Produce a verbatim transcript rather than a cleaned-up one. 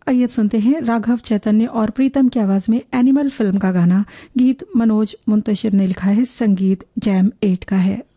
आइए अब सुनते हैं राघव चैतन्य और प्रीतम की आवाज में एनिमल फिल्म का गाना। गीत मनोज मुंतशिर ने लिखा है, संगीत जैम एट का है।